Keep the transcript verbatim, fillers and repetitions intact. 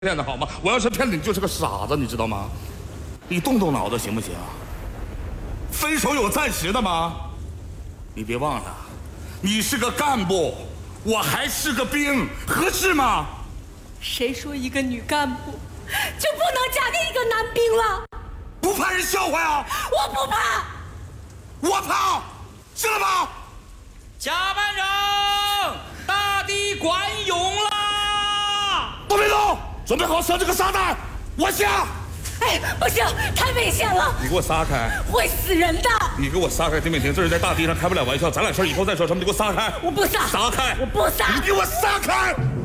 骗的好吗？我要是骗了你，就是个傻子，你知道吗？你动动脑子行不行？分手有暂时的吗？你别忘了，你是个干部，我还是个兵，合适吗？ 谁说一个女干部就不能嫁给一个男兵了？ 不怕人笑话呀？ 我不怕， 我怕，知道吗？ 甲班长，大地管涌啦！ 都别动，准备好射这个沙弹，我下。 哎，不行，太危险了！ 你给我撒开！ 会死人的！ 你给我撒开，听没听？这是在大地上开不了玩笑，咱俩事儿以后再说。什么？你给我撒开！ 我不撒！ 撒开！ 我不撒！ 你给我撒开！